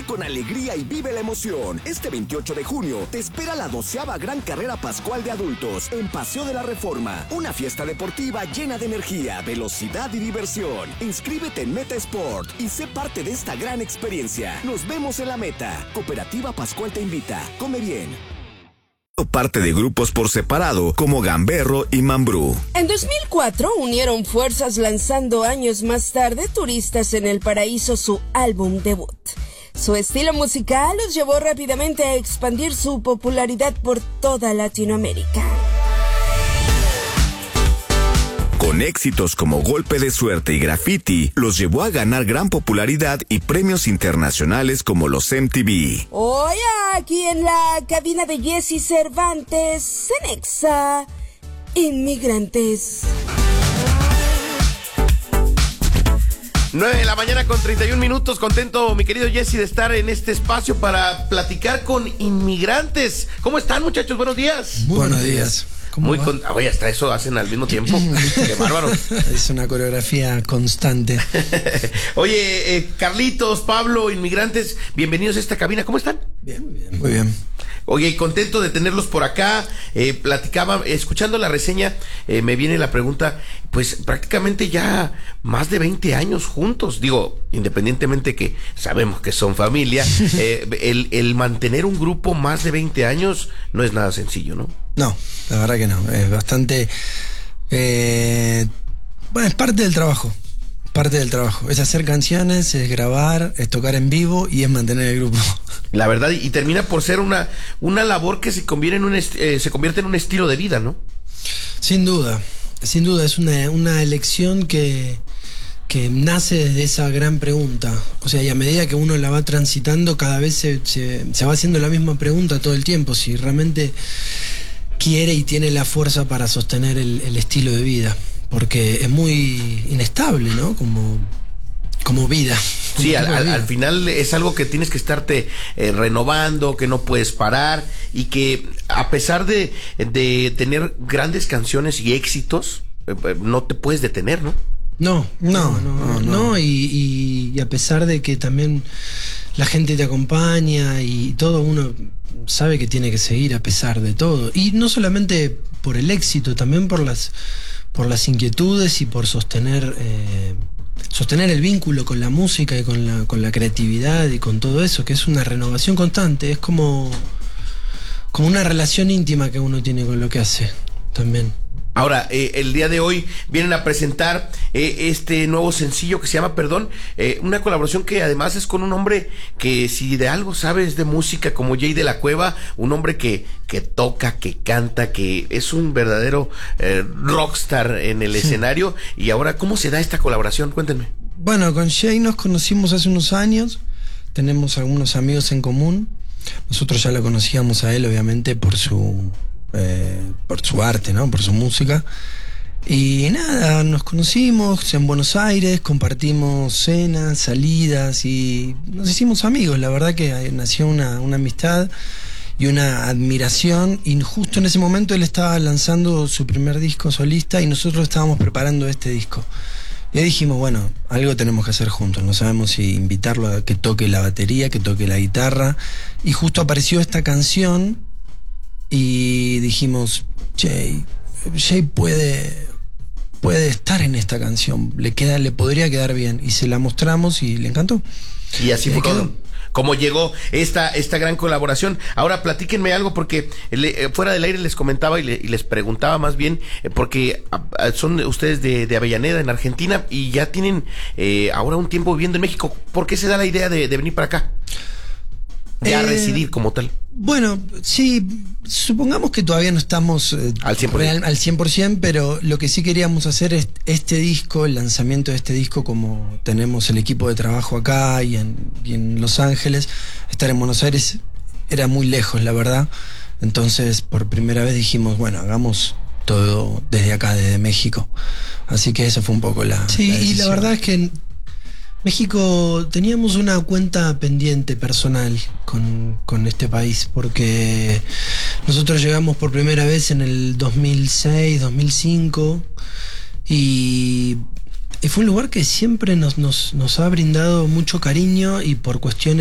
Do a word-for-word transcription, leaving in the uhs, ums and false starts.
Corre con alegría y vive la emoción. Este veintiocho de junio te espera la doceava Gran Carrera Pascual de Adultos en Paseo de la Reforma. Una fiesta deportiva llena de energía, velocidad y diversión. Inscríbete en Meta Sport y sé parte de esta gran experiencia. Nos vemos en la meta. Cooperativa Pascual te invita. Come bien. Parte de grupos por separado como Gamberro y Mambrú. En dos mil cuatro unieron fuerzas lanzando años más tarde Turistas en el Paraíso, su álbum debut. Su estilo musical los llevó rápidamente a expandir su popularidad por toda Latinoamérica. Con éxitos como Golpe de Suerte y Graffiti, los llevó a ganar gran popularidad y premios internacionales como los M T V. Hoy aquí en la cabina de Jessy Cervantes, en Exa, Inmigrantes. nueve de la mañana con treinta y un minutos. Contento, mi querido Jessy, de estar en este espacio para platicar con inmigrantes. ¿Cómo están, muchachos? Buenos días. Muy buenos días. Muy con... ah, oye, hasta eso hacen al mismo tiempo. Qué bárbaro. Es una coreografía constante. Oye, eh, Carlitos, Pablo, inmigrantes, bienvenidos a esta cabina. ¿Cómo están? Bien, muy bien. Muy bien. Oye, contento de tenerlos por acá. Eh, platicaba, escuchando la reseña, eh, me viene la pregunta, pues prácticamente ya más de veinte años juntos. Digo, independientemente que sabemos que son familia, eh, el, el mantener un grupo más de veinte años no es nada sencillo, ¿no? No, la verdad que no. Es bastante... Eh, bueno, es parte del trabajo. Parte del trabajo. Es hacer canciones, es grabar, es tocar en vivo y es mantener el grupo. La verdad, y termina por ser una, una labor que se convierte en un, est- eh, se convierte en un estilo de vida, ¿no? Sin duda, sin duda. Es una, una elección que, que nace desde esa gran pregunta. O sea, y a medida que uno la va transitando, cada vez se, se, se va haciendo la misma pregunta todo el tiempo. Si realmente quiere y tiene la fuerza para sostener el, el estilo de vida. Porque es muy inestable, ¿no? Como, como vida. Sí, al, al, al final es algo que tienes que estarte eh, renovando, que no puedes parar y que a pesar de, de tener grandes canciones y éxitos, eh, no te puedes detener, ¿no? No, no, no, no, no, no y, y, y a pesar de que también la gente te acompaña y todo, uno sabe que tiene que seguir a pesar de todo. Y no solamente por el éxito, también por las... por las inquietudes y por sostener eh, sostener el vínculo con la música y con la, con la creatividad y con todo eso, que es una renovación constante, es como, como una relación íntima que uno tiene con lo que hace también. Ahora, eh, el día de hoy vienen a presentar eh, este nuevo sencillo que se llama Perdón, eh, una colaboración que además es con un hombre que si de algo sabes de música como Jay de la Cueva, un hombre que, que toca, que canta, que es un verdadero eh, rockstar en el sí. escenario. Y ahora, ¿cómo se da esta colaboración? Cuéntenme. Bueno, con Jay nos conocimos hace unos años, tenemos algunos amigos en común. Nosotros ya lo conocíamos a él, obviamente, por su... Eh, por su arte, ¿no? Por su música. Y nada, nos conocimos en Buenos Aires, compartimos cenas, salidas y nos hicimos amigos. La verdad que nació una, una amistad y una admiración. Y justo en ese momento él estaba lanzando su primer disco solista y nosotros estábamos preparando este disco. Y ahí dijimos, bueno, algo tenemos que hacer juntos. No sabemos si invitarlo a que toque la batería, que toque la guitarra. Y justo apareció esta canción. Y dijimos, Jay, Jay puede, puede estar en esta canción, le queda, le podría quedar bien. Y se la mostramos y le encantó. Y así y fue como, como llegó esta, esta gran colaboración. Ahora platíquenme algo, porque le, fuera del aire les comentaba y, le, y les preguntaba más bien, eh, porque a, a, son ustedes de, de Avellaneda, en Argentina, y ya tienen eh, ahora un tiempo viviendo en México. ¿Por qué se da la idea de, de venir para acá? Ya eh, residir como tal. Bueno, sí, supongamos que todavía no estamos eh, al cien por ciento. Real, al cien por ciento, pero lo que sí queríamos hacer es este disco, el lanzamiento de este disco, como tenemos el equipo de trabajo acá y en, y en Los Ángeles, estar en Buenos Aires era muy lejos, la verdad. Entonces, por primera vez dijimos, bueno, hagamos todo desde acá, desde México. Así que eso fue un poco la... Sí, la y la verdad es que... México, teníamos una cuenta pendiente personal con, con este país, porque nosotros llegamos por primera vez en el dos mil seis, dos mil cinco y, y fue un lugar que siempre nos, nos, nos ha brindado mucho cariño y por cuestiones